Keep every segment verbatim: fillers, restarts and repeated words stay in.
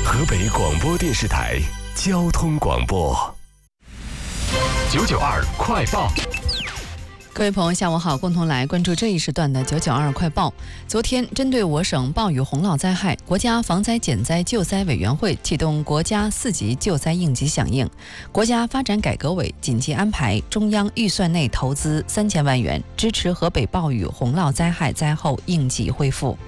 河北广播电视台交通广播九九二快报。 各位朋友，下午好，共同来关注这一时段的九九二快报。昨天，针对我省暴雨洪涝灾害，国家防灾减灾救灾委员会启动国家四级救灾应急响应。国家发展改革委紧急安排中央预算内投资三千万元，支持河北暴雨洪涝灾害灾后应急恢复。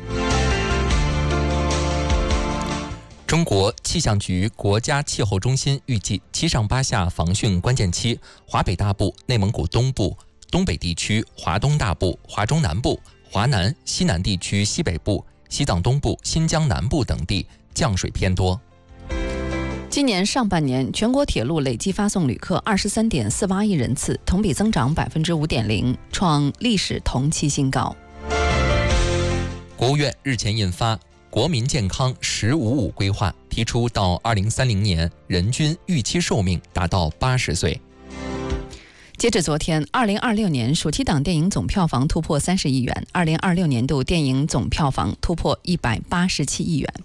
中国气象局国家气候中心预计，七上八下防汛关键期，华北大部、内蒙古东部、东北地区、华东大部、华中南部、华南、西南地区西北部、西藏东部、新疆南部等地降水偏多。 今年上半年，全国铁路累计发送旅客二十三点四八亿人次，同比增长百分之五点零，创历史同期新高。 国务院日前印发《国民健康“十五五”规划》，提出到二零三零年人均预期寿命达到八十岁。 截至昨天，二零二六年暑期档电影总票房突破三十亿元，二零二六年度电影总票房突破一百八十七亿元。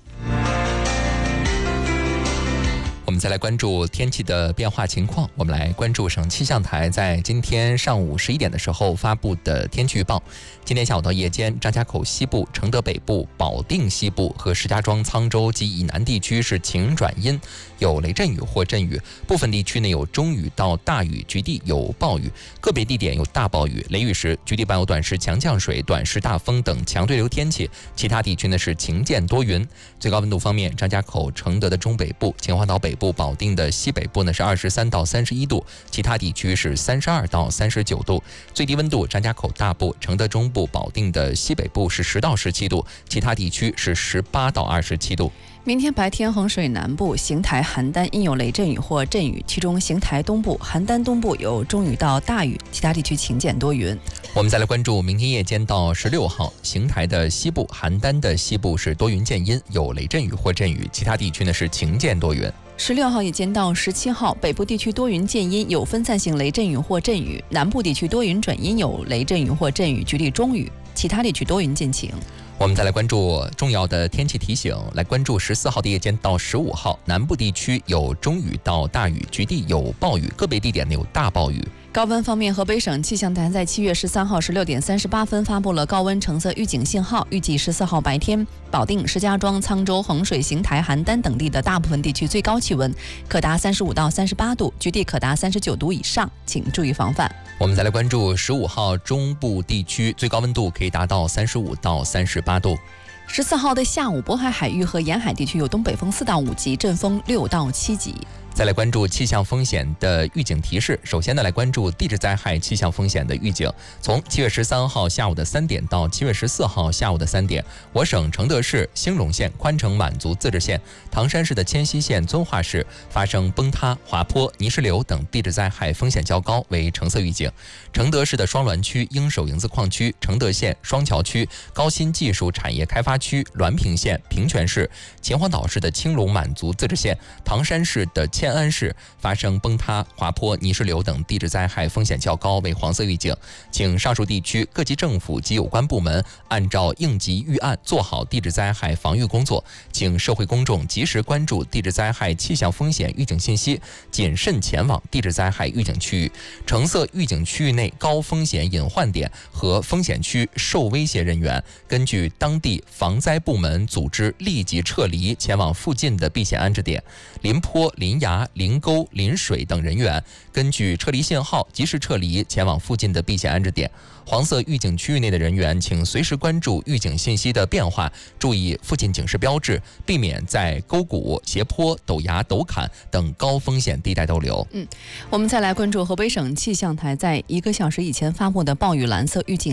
我们再来关注天气的变化情况。我们来关注省气象台在今天上午十一点的时候发布的天气预报。今天下午到夜间，张家口西部、承德北部、保定西部和石家庄、沧州及以南地区是晴转阴，有雷阵雨或阵雨，部分地区内有中雨到大雨，局地有暴雨，个别地点有大暴雨。雷雨时，局地伴有短时强降水、短时大风等强对流天气，其他地区呢是晴间多云。最高温度方面，张家口、承德的中北部、秦皇岛北部、保定的西北部呢是二十三到三十一度，其他地区是三十二到三十九度。最低温度，张家口大部、承德中部、保定的西北部是十到十七度，其他地区是十八到二十七度。 明天白天，衡水南部、邢台、邯郸应有雷阵雨或阵雨，其中邢台东部、邯郸东部有中雨到大雨，其他地区晴间多云。 我们再来关注明天夜间到十六号，邢台的西部、邯郸的西部是多云见阴，有雷阵雨或阵雨，其他地区呢是晴间多云。 十六号夜间到十七号，北部地区多云见阴，有分散性雷阵雨或阵雨；南部地区多云转阴，有雷阵雨或阵雨，局地中雨，其他地区多云见晴。 我们再来关注重要的天气提醒，来关注十四号的夜间到十五号，南部地区有中雨到大雨，局地有暴雨，个别地点有大暴雨。 高温方面，河北省气象台在七月十三号十六点三十八分发布了高温橙色预警信号，预计十四号白天，保定、石家庄、沧州、衡水、邢台、邯郸等地的大部分地区最高气温可达三十五到三十八度，局地可达三十九度以上，请注意防范。 我们再来关注十五号中部地区最高温度可以达到三十五到三十八度。 十四号的下午，渤海海域和沿海地区有东北风四到五级，阵风六到七级。 再来关注气象风险的预警提示。首先呢，来关注地质灾害气象风险的预警。从七月十三号下午的三点到七月十四号下午的三点，我省承德市兴隆县宽城满族自治县、唐山市的迁西县遵化市发生崩塌、滑坡、泥石流等地质灾害风险较高，为橙色预警。承德市的双滦区鹰首营子矿区、承德县双桥区高新技术产业开发区、滦平县平泉市、秦皇岛市的青龙满族自治县、唐山市的迁安市发生崩塌、滑坡、泥石流等地质灾害风险较高，为黄色预警。请上述地区各级政府及有关部门按照应急预案做好地质灾害防御工作，请社会公众及时关注地质灾害气象风险预警信息，谨慎前往地质灾害预警区域。橙色预警区域内高风险隐患点和风险区受威胁人员，根据当地防灾部门组织立即撤离，前往附近的避险安置点。临坡、临崖、临沟、临水等人员，根据撤离信号及时撤离，前往附近的避险安置点。黄色预警区域内的人员，请随时关注预警信息的变化，注意附近警示标志，避免在沟谷、斜坡、陡崖、陡坎等高风险地带逗留。 嗯，我们再来关注河北省气象台在一个小时以前发布的暴雨蓝色预警